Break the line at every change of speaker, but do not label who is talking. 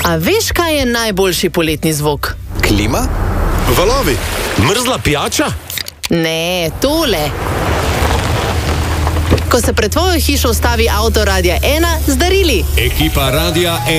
A veš, kaj je najboljši poletni zvok?
Klima? Valovi?
Mrzla pijača?
Ne, tole. Ko se pred tvojo hišo ustavi avto Radia 1 z darili.
Ekipa Radia 1